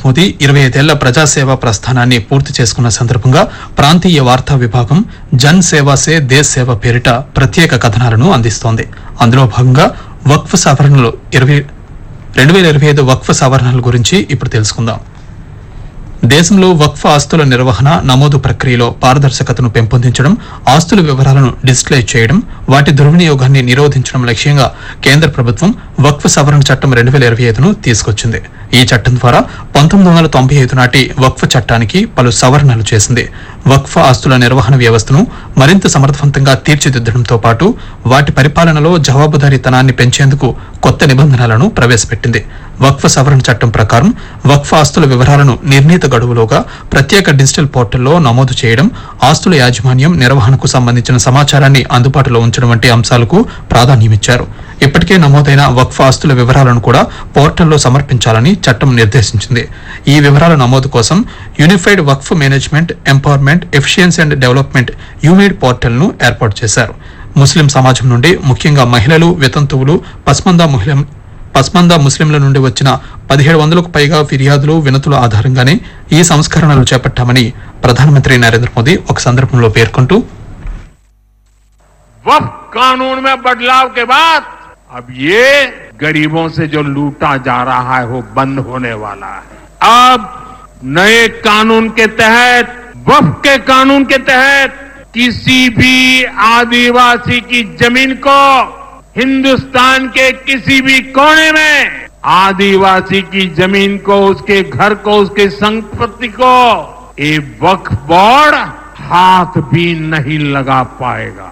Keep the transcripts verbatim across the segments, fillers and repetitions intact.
మోదీ ఇరవై ఐదేళ్ల ప్రజాసేవా ప్రస్థానాన్ని పూర్తి చేసుకున్న సందర్భంగా ప్రాంతీయ వార్తా విభాగం జన్ సేవా సే దేశ్ సేవ పేరిట ప్రత్యేక కథనాలను అందిస్తోంది. అందులో భాగంగా వక్ఫ్ సవరణలు ఇరవై రెండు వేల ఇరవై ఐదు వక్ఫ్ సవరణల గురించి ఇప్పుడు తెలుసుకుందాం. దేశంలో వక్ఫ్ ఆస్తుల నిర్వహణ, నమోదు ప్రక్రియలో పారదర్శకతను పెంపొందించడం, ఆస్తుల వివరాలను డిజిటలైజ్ చేయడం, వాటి దుర్వినియోగాన్ని నిరోధించడం లక్ష్యంగా కేంద్ర ప్రభుత్వం వక్ఫ్ సవరణ చట్టం రెండు వేల ఇరవై ఐదును తీసుకొచ్చింది. ఈ చట్టం ద్వారా పంతొమ్మిది వందల తొంభై ఐదు నాటి వక్ఫ్ చట్టానికి పలు సవరణలు చేసింది. వక్ఫ్ ఆస్తుల నిర్వహణ వ్యవస్థను మరింత సమర్థవంతంగా తీర్చిదిద్దడంతో పాటు వాటి పరిపాలనలో జవాబుదారీతనాన్ని పెంచేందుకు కొత్త నిబంధనలను ప్రవేశపెట్టింది. వక్ఫ్ సవరణ చట్టం ప్రకారం వక్ఫ్ ఆస్తుల వివరాలను నిర్ణీత గడువులోగా ప్రత్యేక డిజిటల్ పోర్టల్లో నమోదు చేయడం, ఆస్తుల యాజమాన్యం, నిర్వహణకు సంబంధించిన సమాచారాన్ని అందుబాటులో ఉంచడం వంటి అంశాలకు ప్రాధాన్యమిచ్చారు. ఇప్పటికే నమోదైన వక్ఫ్ ఆస్తుల వివరాలను కూడా పోర్టల్లో సమర్పించాలని చట్టం నిర్దేశించింది. ఈ వివరాల నమోదు కోసం unified Waqf management, empowerment, efficiency and development యూమేడ్ పోర్టల్ను ఏర్పాటు చేశారు. ముస్లిం సమాజం నుండి, ముఖ్యంగా మహిళలు, వితంతువులు, పస్మందా ముస్లిం పస్మందా ముస్లింల నుండి వచ్చిన పదిహేడు వందలకు పైగా ఫిర్యాదులు, వినతుల ఆధారంగానే ఈ సంస్కరణలు చేపట్టామని ప్రధానమంత్రి నరేంద్ర మోదీ ఒక సందర్భంలో పేర్కొంటూ, वक्फ कानून में बदलाव के बाद अब ये गरीबों से जो लूटा जा रहा है वो बंद होने वाला है. अब नए कानून के तहत, वक्फ के कानून के तहत किसी भी आदिवासी की जमीन को हिंदुस्तान के किसी भी कोने में आदिवासी की जमीन को, उसके घर को, उसकी संपत्ति को ये वक्फ बोर्ड हाथ भी नहीं लगा पाएगा.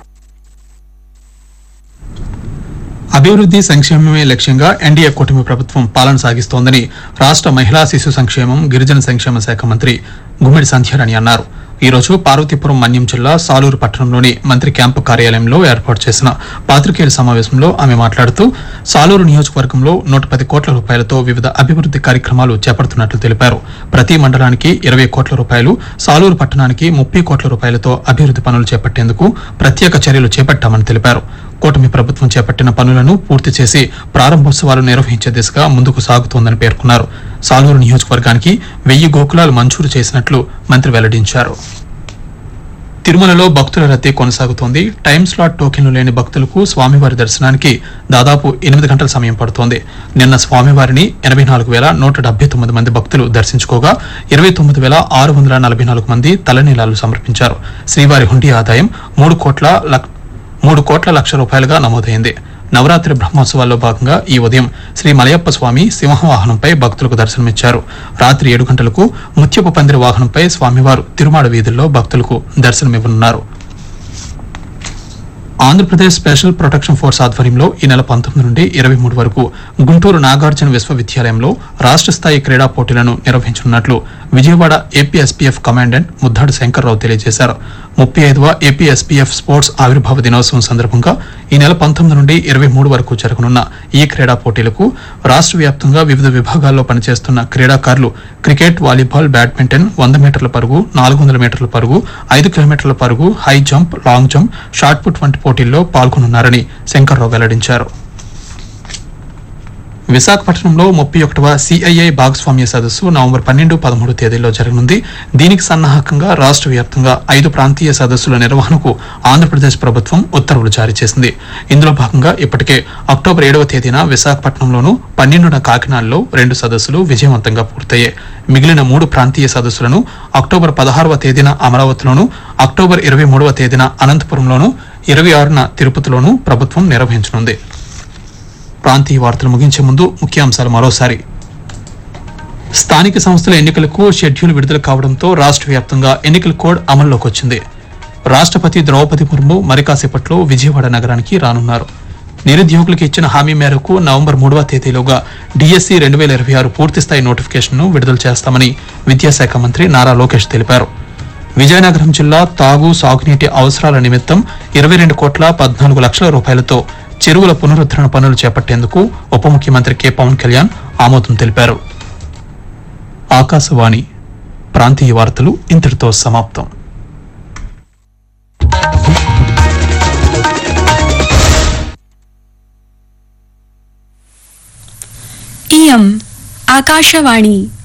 అభివృద్ది సంక్షేమమే లక్ష్యంగా ఎన్డీఏ కూటమి ప్రభుత్వం పాలన సాగిస్తోందని రాష్ట మహిళా శిశు సంక్షేమం, గిరిజన సంక్షేమ శాఖ మంత్రి గుమ్మిడి సంధ్యారాణి అన్నారు. ఈ రోజు పార్వతీపురం మన్యం జిల్లా సాలూరు పట్టణంలోని మంత్రి క్యాంపు కార్యాలయంలో ఏర్పాటు చేసిన పాత్రికేయుల సమావేశంలో ఆమె మాట్లాడుతూ, సాలూరు నియోజకవర్గంలో నూట పది కోట్ల రూపాయలతో వివిధ అభివృద్ది కార్యక్రమాలు చేపడుతున్నట్లు తెలిపారు. ప్రతి మండలానికి ఇరవై కోట్ల రూపాయలు, సాలూరు పట్టణానికి ముప్పై కోట్ల రూపాయలతో అభివృద్ది పనులు చేపట్టేందుకు ప్రత్యేక చర్యలు చేపట్టామని తెలిపారు. కూటమి ప్రభుత్వం చేపట్టిన పనులను పూర్తి చేసి ప్రారంభోత్సవాలు నిర్వహించే దిశగా ముందుకు సాగుతోందని పేర్కొన్నారు. సాలూరు నియోజకవర్గానికి వెయ్యి గోకులాలు మంజూరు చేసినట్లు మంత్రి వెల్లడించారు. తిరుమలలో భక్తుల రద్దీ కొనసాగుతోంది. టైం స్లాట్ టోకెన్లు లేని భక్తులకు స్వామివారి దర్శనానికి దాదాపు ఎనిమిది గంటల సమయం పడుతోంది. నిన్న స్వామివారిని ఎనభై నాలుగు వేల నూట డెబ్బై తొమ్మిది మంది భక్తులు దర్శించుకోగా ఇరవై తొమ్మిది వేల ఆరు వందల నలభై నాలుగు మంది తలనీలాలు సమర్పించారు. శ్రీవారి హుండీ ఆదాయం మూడు కోట్ల మూడు కోట్ల లక్ష రూపాయలుగా నమోదైంది. నవరాత్రి బ్రహ్మోత్సవాల్లో భాగంగా ఈ ఉదయం శ్రీ మలయప్ప స్వామి సింహవాహనంపై భక్తులకు దర్శనమిచ్చారు. రాత్రి ఏడు గంటలకు ముత్యపు పందిరి వాహనంపై స్వామివారు తిరుమాడ వీధుల్లో భక్తులకు దర్శనమివ్వనున్నారు. ఆంధ్రప్రదేశ్ స్పెషల్ ప్రొటెక్షన్ ఫోర్స్ ఆధ్వర్యంలో ఈ నెల పంతొమ్మిది నుండి ఇరవై మూడు వరకు గుంటూరు నాగార్జున విశ్వవిద్యాలయంలో రాష్ట్ర స్థాయి క్రీడా పోటీలను నిర్వహించనున్నట్లు విజయవాడ ఏపీఎస్పీఎఫ్ కమాండెంట్ ముద్దాడు శంకర్రావు తెలియజేశారు. ముప్పై ఐదవ ఏపీఎస్పీఎఫ్ స్పోర్ట్స్ ఆవిర్భావ దినోత్సవం సందర్భంగా ఈ నెల పంతొమ్మిది నుండి ఇరవై మూడు వరకు జరగనున్న ఈ క్రీడా పోటీలకు రాష్ట్ర వ్యాప్తంగా వివిధ విభాగాల్లో పనిచేస్తున్న క్రీడాకారులు క్రికెట్, వాలీబాల్, బ్యాడ్మింటన్, వంద మీటర్ల పరుగు, నాలుగు వందల మీటర్ల పరుగు, ఐదు కిలోమీటర్ల పరుగు, high jump, long jump, shot put వంటి పోటీల్లో పాల్గొనున్నారని శంకర్రావు వెల్లడించారు. విశాఖపట్నంలో ముప్పై ఒకటవ సిఐఐ భాగస్వామ్య సదస్సు నవంబర్ పన్నెండు పదమూడు తేదీల్లో జరగనుంది. దీనికి సన్నాహకంగా రాష్ట్ర వ్యాప్తంగా ఐదు ప్రాంతీయ సదస్సుల నిర్వహణకు ఆంధ్రప్రదేశ్ ప్రభుత్వం ఉత్తర్వులు జారీ చేసింది. ఇందులో భాగంగా ఇప్పటికే అక్టోబర్ ఏడవ తేదీన విశాఖపట్నంలోను, పన్నెండున కాకినాడలో రెండు సదస్సులు విజయవంతంగా పూర్తయ్యాయి. మిగిలిన మూడు ప్రాంతీయ సదస్సులను అక్టోబర్ పదహారవ తేదీన అమరావతిలోను, అక్టోబర్ ఇరవై మూడవ తేదీన అనంతపురంలోను, ఇరవై ఆరున తిరుపతిలోను ప్రభుత్వం నిర్వహించనుంది. ప్రాంతీయ వార్తలు ముగించే ముందు ముఖ్యాంశాలు మరోసారి. స్థానిక సంస్థల ఎన్నికలకు షెడ్యూల్ విడుదల కావడంతో రాష్ట్ర వ్యాప్తంగా ఎన్నికల కోడ్ అమల్లోకి వచ్చింది. రాష్ట్రపతి ద్రౌపది ముర్ము మరి కాసేపట్లో విజయవాడ నగరానికి రానున్నారు. నిరుద్యోగులకు ఇచ్చిన హామీ మేరకు నవంబర్ మూడవ తేదీలోగా డిఎస్సి రెండు వేల ఇరవై ఆరు పూర్తిస్థాయి నోటిఫికేషన్ను విడుదల చేస్తామని విద్యాశాఖ మంత్రి నారా లోకేష్ తెలిపారు. విజయనగరం జిల్లా తాగు, సాగునీటి అవసరాల నిమిత్తం ఇరవై రెండు కోట్ల పద్నాలుగు లక్షల రూపాయలతో చెరువుల పునరుద్ధరణ పనులు చేపట్టేందుకు ఉప ముఖ్యమంత్రి కె పవన్ కళ్యాణ్ ఆమోదం తెలిపారు. ఆకాశవాణి ప్రాంతీయ వార్తలు ఇంతటితో సమాప్తం. इयम् आकाशवाणी